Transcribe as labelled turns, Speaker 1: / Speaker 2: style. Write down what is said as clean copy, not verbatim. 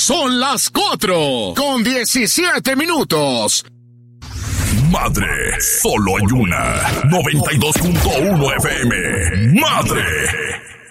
Speaker 1: Son las 4:17.
Speaker 2: Madre, solo hay una. 92.1 FM. Madre.